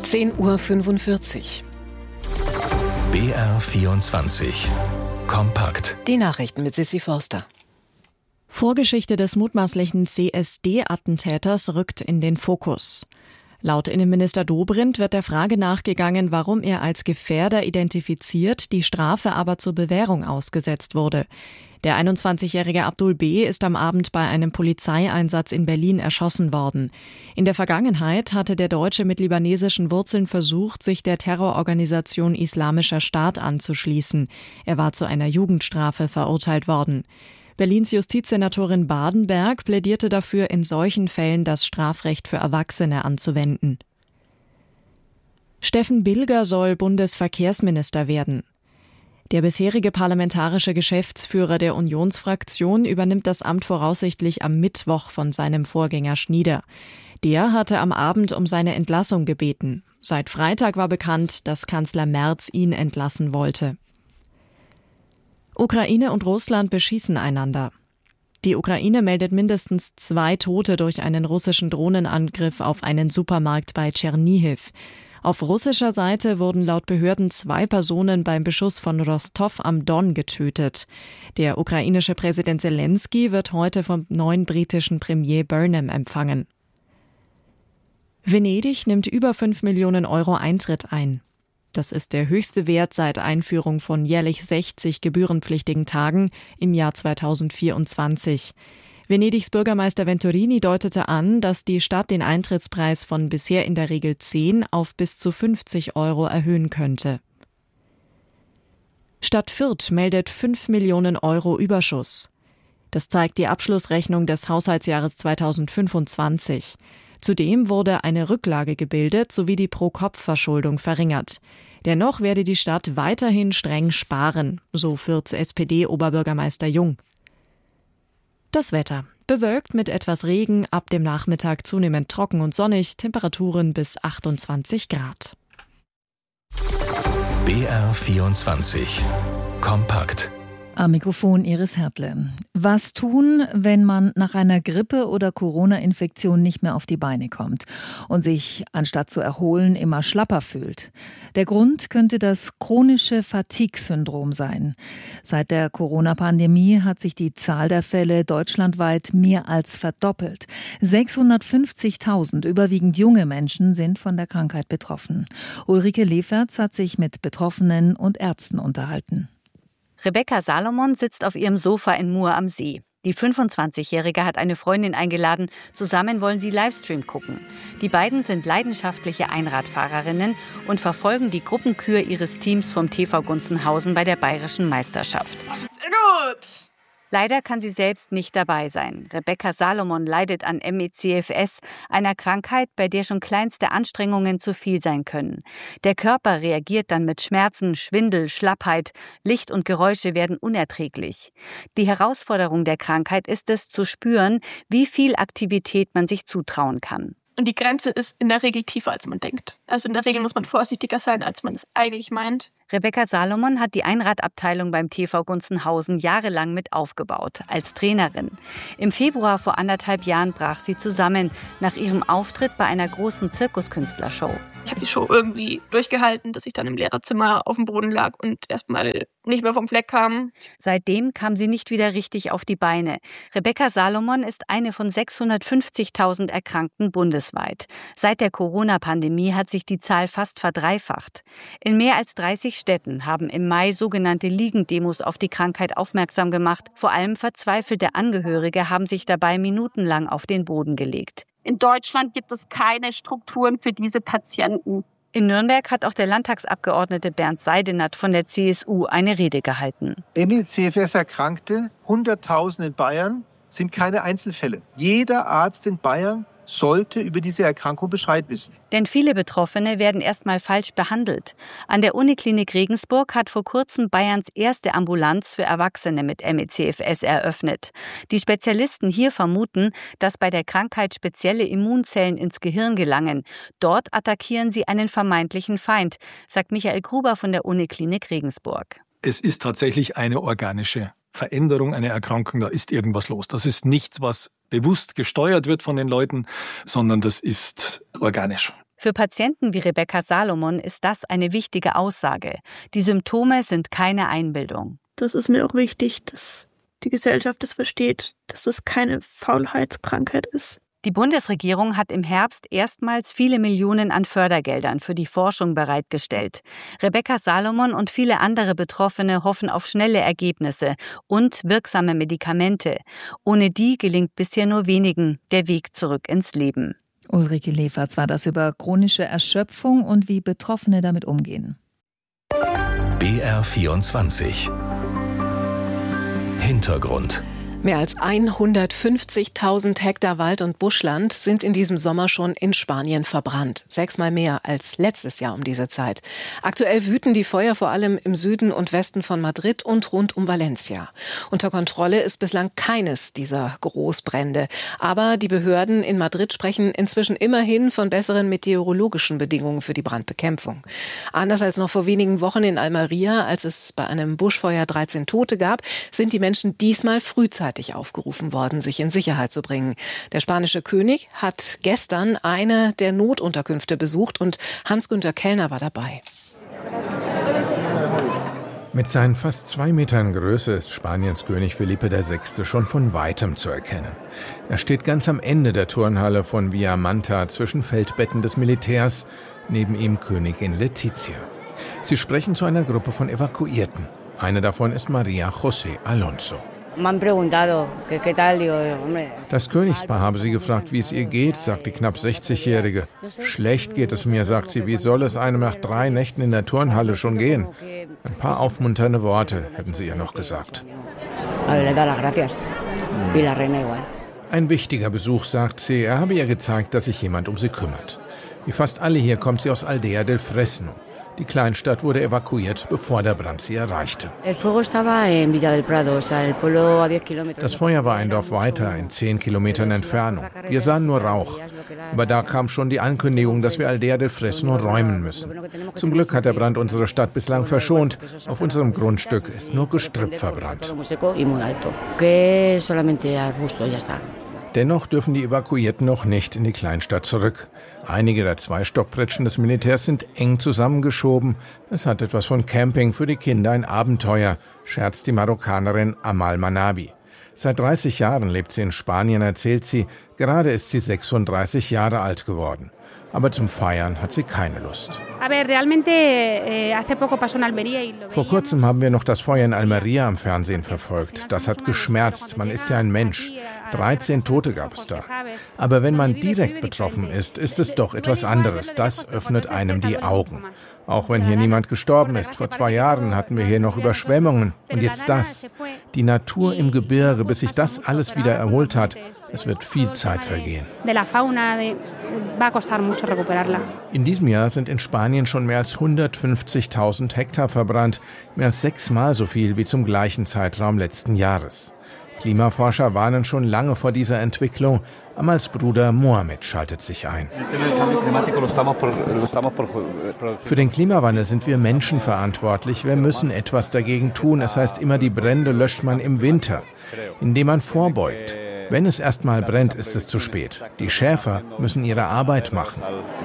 10:45 Uhr. BR24 Kompakt. Die Nachrichten mit Sissi Forster. Vorgeschichte des mutmaßlichen CSD-Attentäters rückt in den Fokus. Laut Innenminister Dobrindt wird der Frage nachgegangen, warum er als Gefährder identifiziert, die Strafe aber zur Bewährung ausgesetzt wurde. Der 21-jährige Abdul B. ist am Abend bei einem Polizeieinsatz in Berlin erschossen worden. In der Vergangenheit hatte der Deutsche mit libanesischen Wurzeln versucht, sich der Terrororganisation Islamischer Staat anzuschließen. Er war zu einer Jugendstrafe verurteilt worden. Berlins Justizsenatorin Badenberg plädierte dafür, in solchen Fällen das Strafrecht für Erwachsene anzuwenden. Steffen Bilger soll Bundesverkehrsminister werden. Der bisherige parlamentarische Geschäftsführer der Unionsfraktion übernimmt das Amt voraussichtlich am Mittwoch von seinem Vorgänger Schnieder. Der hatte am Abend um seine Entlassung gebeten. Seit Freitag war bekannt, dass Kanzler Merz ihn entlassen wollte. Ukraine und Russland beschießen einander. Die Ukraine meldet mindestens 2 Tote durch einen russischen Drohnenangriff auf einen Supermarkt bei Tschernihiw. Auf russischer Seite wurden laut Behörden 2 Personen beim Beschuss von Rostov am Don getötet. Der ukrainische Präsident Zelensky wird heute vom neuen britischen Premier Burnham empfangen. Venedig nimmt über 5 Millionen Euro Eintritt ein. Das ist der höchste Wert seit Einführung von jährlich 60 gebührenpflichtigen Tagen im Jahr 2024. Venedigs Bürgermeister Venturini deutete an, dass die Stadt den Eintrittspreis von bisher in der Regel 10 auf bis zu 50 Euro erhöhen könnte. Stadt Fürth meldet 5 Millionen Euro Überschuss. Das zeigt die Abschlussrechnung des Haushaltsjahres 2025. Zudem wurde eine Rücklage gebildet sowie die Pro-Kopf-Verschuldung verringert. Dennoch werde die Stadt weiterhin streng sparen, so Fürths SPD-Oberbürgermeister Jung. Das Wetter. Bewölkt mit etwas Regen, ab dem Nachmittag zunehmend trocken und sonnig, Temperaturen bis 28 Grad. BR24 Kompakt. Am Mikrofon Iris Hertle. Was tun, wenn man nach einer Grippe- oder Corona-Infektion nicht mehr auf die Beine kommt und sich, anstatt zu erholen, immer schlapper fühlt? Der Grund könnte das chronische Fatigue-Syndrom sein. Seit der Corona-Pandemie hat sich die Zahl der Fälle deutschlandweit mehr als verdoppelt. 650.000, überwiegend junge Menschen, sind von der Krankheit betroffen. Ulrike Leferz hat sich mit Betroffenen und Ärzten unterhalten. Rebecca Salomon sitzt auf ihrem Sofa in Mur am See. Die 25-Jährige hat eine Freundin eingeladen. Zusammen wollen sie Livestream gucken. Die beiden sind leidenschaftliche Einradfahrerinnen und verfolgen die Gruppenkür ihres Teams vom TV Gunzenhausen bei der Bayerischen Meisterschaft. Das ist sehr gut! Leider kann sie selbst nicht dabei sein. Rebecca Salomon leidet an ME/CFS, einer Krankheit, bei der schon kleinste Anstrengungen zu viel sein können. Der Körper reagiert dann mit Schmerzen, Schwindel, Schlappheit, Licht und Geräusche werden unerträglich. Die Herausforderung der Krankheit ist es, zu spüren, wie viel Aktivität man sich zutrauen kann. Und die Grenze ist in der Regel tiefer, als man denkt. Also in der Regel muss man vorsichtiger sein, als man es eigentlich meint. Rebecca Salomon hat die Einradabteilung beim TV Gunzenhausen jahrelang mit aufgebaut, als Trainerin. Im Februar vor 1,5 Jahren brach sie zusammen, nach ihrem Auftritt bei einer großen Zirkuskünstlershow. Ich habe die Show irgendwie durchgehalten, dass ich dann im Lehrerzimmer auf dem Boden lag und erstmal nicht mehr vom Fleck kam. Seitdem kam sie nicht wieder richtig auf die Beine. Rebecca Salomon ist eine von 650.000 Erkrankten bundesweit. Seit der Corona-Pandemie hat sich die Zahl fast verdreifacht. In mehr als 30 Städten haben im Mai sogenannte Liegendemos auf die Krankheit aufmerksam gemacht. Vor allem verzweifelte Angehörige haben sich dabei minutenlang auf den Boden gelegt. In Deutschland gibt es keine Strukturen für diese Patienten. In Nürnberg hat auch der Landtagsabgeordnete Bernd Seidenat von der CSU eine Rede gehalten. ME/CFS-Erkrankte, 100.000 in Bayern, sind keine Einzelfälle. Jeder Arzt in Bayern sollte über diese Erkrankung Bescheid wissen. Denn viele Betroffene werden erstmal falsch behandelt. An der Uniklinik Regensburg hat vor kurzem Bayerns erste Ambulanz für Erwachsene mit ME/CFS eröffnet. Die Spezialisten hier vermuten, dass bei der Krankheit spezielle Immunzellen ins Gehirn gelangen. Dort attackieren sie einen vermeintlichen Feind, sagt Michael Gruber von der Uniklinik Regensburg. Es ist tatsächlich eine organische Veränderung, eine Erkrankung, da ist irgendwas los. Das ist nichts, was bewusst gesteuert wird von den Leuten, sondern das ist organisch. Für Patienten wie Rebecca Salomon ist das eine wichtige Aussage. Die Symptome sind keine Einbildung. Das ist mir auch wichtig, dass die Gesellschaft es versteht, dass es keine Faulheitskrankheit ist. Die Bundesregierung hat im Herbst erstmals viele Millionen an Fördergeldern für die Forschung bereitgestellt. Rebecca Salomon und viele andere Betroffene hoffen auf schnelle Ergebnisse und wirksame Medikamente. Ohne die gelingt bisher nur wenigen der Weg zurück ins Leben. Ulrike Leferz war das über chronische Erschöpfung und wie Betroffene damit umgehen. BR24 Hintergrund. Mehr als 150.000 Hektar Wald und Buschland sind in diesem Sommer schon in Spanien verbrannt. 6-mal mehr als letztes Jahr um diese Zeit. Aktuell wüten die Feuer vor allem im Süden und Westen von Madrid und rund um Valencia. Unter Kontrolle ist bislang keines dieser Großbrände. Aber die Behörden in Madrid sprechen inzwischen immerhin von besseren meteorologischen Bedingungen für die Brandbekämpfung. Anders als noch vor wenigen Wochen in Almería, als es bei einem Buschfeuer 13 Tote gab, sind die Menschen diesmal frühzeitig aufgerufen worden, sich in Sicherheit zu bringen. Der spanische König hat gestern eine der Notunterkünfte besucht und Hans-Günther Kellner war dabei. Mit seinen fast 2 Metern Größe ist Spaniens König Felipe VI. Schon von Weitem zu erkennen. Er steht ganz am Ende der Turnhalle von Via Manta zwischen Feldbetten des Militärs, neben ihm Königin Letizia. Sie sprechen zu einer Gruppe von Evakuierten. Eine davon ist Maria José Alonso. Das Königspaar habe sie gefragt, wie es ihr geht, sagt die knapp 60-Jährige. Schlecht geht es mir, sagt sie. Wie soll es einem nach 3 Nächten in der Turnhalle schon gehen? Ein paar aufmunternde Worte hätten sie ihr noch gesagt. Ein wichtiger Besuch, sagt sie. Er habe ihr gezeigt, dass sich jemand um sie kümmert. Wie fast alle hier kommt sie aus Aldea del Fresno. Die Kleinstadt wurde evakuiert, bevor der Brand sie erreichte. Das Feuer war ein Dorf weiter, in 10 Kilometern Entfernung. Wir sahen nur Rauch. Aber da kam schon die Ankündigung, dass wir Aldea del Fresno räumen müssen. Zum Glück hat der Brand unsere Stadt bislang verschont. Auf unserem Grundstück ist nur Gestrüpp verbrannt. Dennoch dürfen die Evakuierten noch nicht in die Kleinstadt zurück. Einige der 2 Stockpritschen des Militärs sind eng zusammengeschoben. Es hat etwas von Camping, für die Kinder ein Abenteuer, scherzt die Marokkanerin Amal Manabi. Seit 30 Jahren lebt sie in Spanien, erzählt sie. Gerade ist sie 36 Jahre alt geworden. Aber zum Feiern hat sie keine Lust. Vor kurzem haben wir noch das Feuer in Almería am Fernsehen verfolgt. Das hat geschmerzt, man ist ja ein Mensch. 13 Tote gab es da. Aber wenn man direkt betroffen ist, ist es doch etwas anderes. Das öffnet einem die Augen. Auch wenn hier niemand gestorben ist. Vor 2 Jahren hatten wir hier noch Überschwemmungen. Und jetzt das. Die Natur im Gebirge, bis sich das alles wieder erholt hat. Es wird viel Zeit vergehen. In diesem Jahr sind in Spanien schon mehr als 150.000 Hektar verbrannt. Mehr als 6-mal so viel wie zum gleichen Zeitraum letzten Jahres. Klimaforscher warnen schon lange vor dieser Entwicklung. Amals Bruder Mohamed schaltet sich ein. Für den Klimawandel sind wir Menschen verantwortlich. Wir müssen etwas dagegen tun. Es heißt immer, die Brände löscht man im Winter, indem man vorbeugt. Wenn es erstmal brennt, ist es zu spät. Die Schäfer müssen ihre Arbeit machen.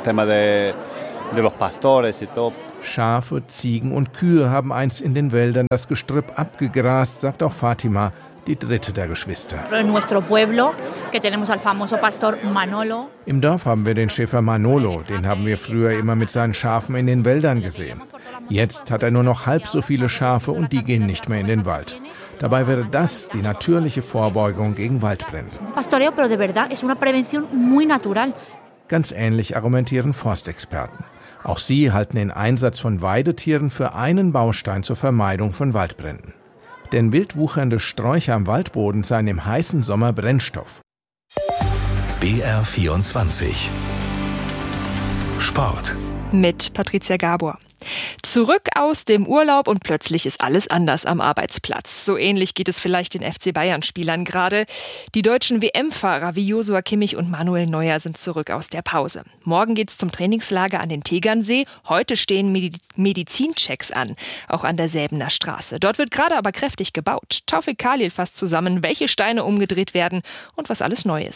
Schafe, Ziegen und Kühe haben einst in den Wäldern das Gestrüpp abgegrast, sagt auch Fatima, die dritte der Geschwister. Im Dorf haben wir den Schäfer Manolo, den haben wir früher immer mit seinen Schafen in den Wäldern gesehen. Jetzt hat er nur noch halb so viele Schafe und die gehen nicht mehr in den Wald. Dabei wäre das die natürliche Vorbeugung gegen Waldbrände. Ganz ähnlich argumentieren Forstexperten. Auch sie halten den Einsatz von Weidetieren für einen Baustein zur Vermeidung von Waldbränden. Denn wild wuchernde Sträucher am Waldboden seien im heißen Sommer Brennstoff. BR24 Sport mit Patricia Gabor. Zurück aus dem Urlaub und plötzlich ist alles anders am Arbeitsplatz. So ähnlich geht es vielleicht den FC Bayern-Spielern gerade. Die deutschen WM-Fahrer wie Joshua Kimmich und Manuel Neuer sind zurück aus der Pause. Morgen geht's zum Trainingslager an den Tegernsee. Heute stehen Medizinchecks an, auch an der Säbener Straße. Dort wird gerade aber kräftig gebaut. Taufik Khalil fasst zusammen, welche Steine umgedreht werden und was alles neu ist.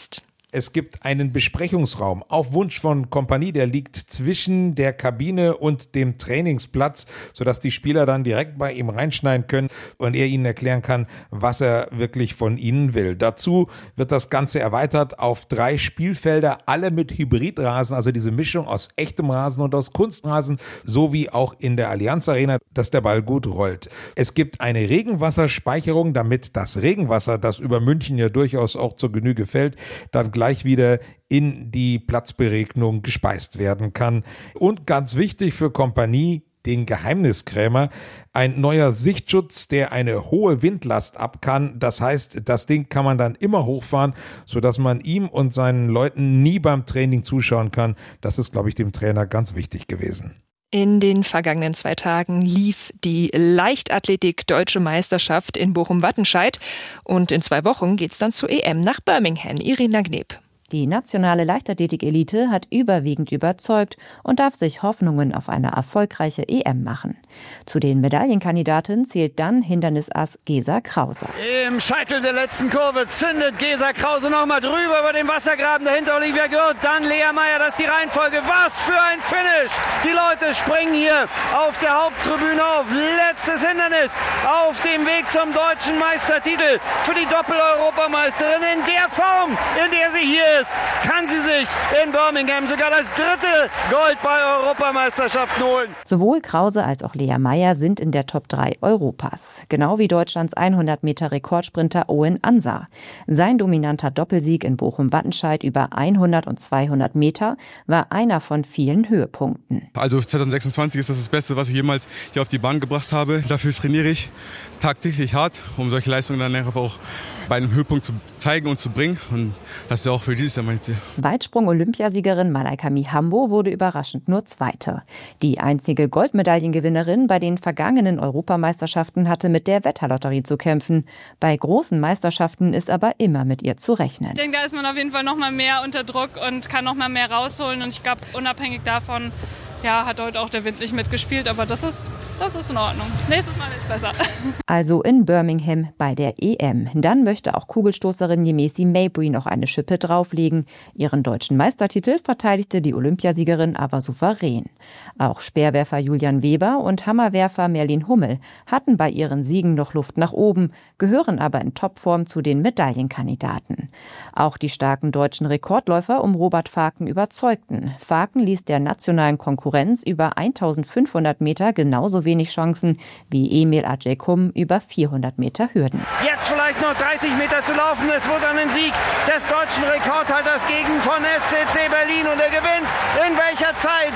Es gibt einen Besprechungsraum auf Wunsch von Kompanie, der liegt zwischen der Kabine und dem Trainingsplatz, sodass die Spieler dann direkt bei ihm reinschneiden können und er ihnen erklären kann, was er wirklich von ihnen will. Dazu wird das Ganze erweitert auf 3 Spielfelder, alle mit Hybridrasen, also diese Mischung aus echtem Rasen und aus Kunstrasen, sowie auch in der Allianz Arena, dass der Ball gut rollt. Es gibt eine Regenwasserspeicherung, damit das Regenwasser, das über München ja durchaus auch zur Genüge fällt, dann gleich wieder in die Platzberegnung gespeist werden kann. Und ganz wichtig für Kompanie, den Geheimniskrämer, ein neuer Sichtschutz, der eine hohe Windlast ab kann. Das heißt, das Ding kann man dann immer hochfahren, sodass man ihm und seinen Leuten nie beim Training zuschauen kann. Das ist, glaube ich, dem Trainer ganz wichtig gewesen. In den vergangenen 2 Tagen lief die Leichtathletik-Deutsche Meisterschaft in Bochum-Wattenscheid und in 2 Wochen geht's dann zur EM nach Birmingham. Irina Gneb. Die nationale Leichtathletik-Elite hat überwiegend überzeugt und darf sich Hoffnungen auf eine erfolgreiche EM machen. Zu den Medaillenkandidatinnen zählt dann Hindernisass Gesa Krause. Im Scheitel der letzten Kurve zündet Gesa Krause nochmal drüber über den Wassergraben, dahinter Olivia Gürt, dann Lea Meyer, das ist die Reihenfolge. Was für ein Finish! Die Leute springen hier auf der Haupttribüne auf. Letztes Hindernis auf dem Weg zum deutschen Meistertitel für die Doppel-Europameisterin. In der Form, in der sie hier ist, kann sie sich in Birmingham sogar das 3. Gold bei Europameisterschaften holen. Sowohl Krause als auch Lea Meyer sind in der Top 3 Europas. Genau wie Deutschlands 100-Meter-Rekordsprinter Owen Ansar. Sein dominanter Doppelsieg in Bochum-Wattenscheid über 100 und 200 Meter war einer von vielen Höhepunkten. Also 2026 ist das Beste, was ich jemals hier auf die Bahn gebracht habe. Dafür trainiere ich tagtäglich hart, um solche Leistungen dann einfach auch bei einem Höhepunkt zu zeigen und zu bringen. Und das ist ja auch für dieses Jahr mein Ziel. Weitsprung-Olympiasiegerin Malaika Mihambo wurde überraschend nur Zweite. Die einzige Goldmedaillengewinnerin bei den vergangenen Europameisterschaften hatte mit der Wetterlotterie zu kämpfen. Bei großen Meisterschaften ist aber immer mit ihr zu rechnen. Ich denke, da ist man auf jeden Fall noch mal mehr unter Druck und kann noch mal mehr rausholen. Und ich glaube, unabhängig davon, hat heute auch der Wind nicht mitgespielt, aber das ist in Ordnung. Nächstes Mal wird's besser. Also in Birmingham bei der EM. Dann möchte auch Kugelstoßerin Yemisi Mabry noch eine Schippe drauflegen. Ihren deutschen Meistertitel verteidigte die Olympiasiegerin aber souverän. Auch Speerwerfer Julian Weber und Hammerwerfer Merlin Hummel hatten bei ihren Siegen noch Luft nach oben, gehören aber in Topform zu den Medaillenkandidaten. Auch die starken deutschen Rekordläufer um Robert Faken überzeugten. Faken ließ der nationalen Konkurrenz über 1500 Meter genauso wenig Chancen wie Emil Ajaykum über 400 Meter Hürden. Jetzt vielleicht noch 30 Meter zu laufen. Es wird dann ein Sieg des deutschen Rekordhalters gegen von SCC Berlin. Und er gewinnt in welcher Zeit?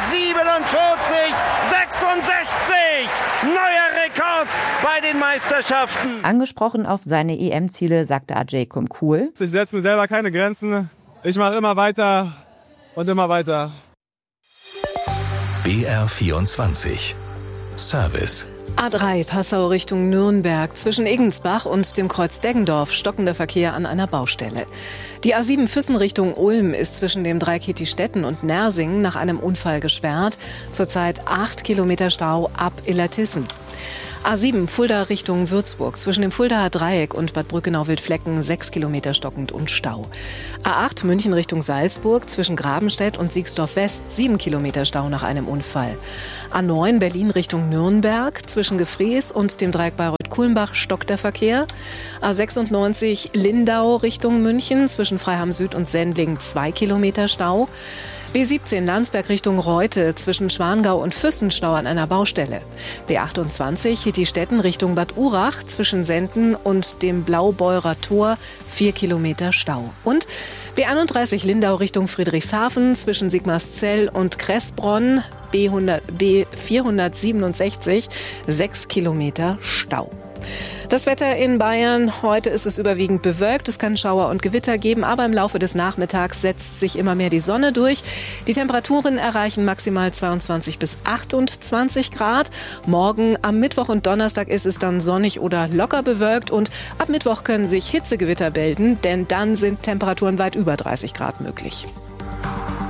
47,66. Neuer Rekord bei den Meisterschaften. Angesprochen auf seine EM-Ziele sagte Ajaykum cool: Ich setze mir selber keine Grenzen. Ich mache immer weiter und immer weiter. BR24 Service. A3 Passau Richtung Nürnberg. Zwischen Eggensbach und dem Kreuz Deggendorf stockender Verkehr an einer Baustelle. Die A7 Füssen Richtung Ulm ist zwischen dem Dreieck Stetten und Nersingen nach einem Unfall gesperrt. Zurzeit 8 Kilometer Stau ab Illertissen. A7 Fulda Richtung Würzburg. Zwischen dem Fuldaer Dreieck und Bad Brückenau-Wildflecken 6 Kilometer stockend und Stau. A8 München Richtung Salzburg. Zwischen Grabenstedt und Siegsdorf West 7 Kilometer Stau nach einem Unfall. A9 Berlin Richtung Nürnberg. Zwischen Gefrees und dem Dreieck Bayreuth-Kulmbach stockt der Verkehr. A96 Lindau Richtung München. Zwischen Freiham Süd und Sendling 2 Kilometer Stau. B17 Landsberg Richtung Reute, zwischen Schwangau und Füssenstau an einer Baustelle. B28 Hittstetten Richtung Bad Urach, zwischen Senden und dem Blaubeurer Tor 4 Kilometer Stau. Und B31 Lindau Richtung Friedrichshafen, zwischen Sigmarszell und Kressbronn, B467 6 Kilometer Stau. Das Wetter in Bayern. Heute ist es überwiegend bewölkt. Es kann Schauer und Gewitter geben, aber im Laufe des Nachmittags setzt sich immer mehr die Sonne durch. Die Temperaturen erreichen maximal 22 bis 28 Grad. Morgen am Mittwoch und Donnerstag ist es dann sonnig oder locker bewölkt und ab Mittwoch können sich Hitzegewitter bilden, denn dann sind Temperaturen weit über 30 Grad möglich.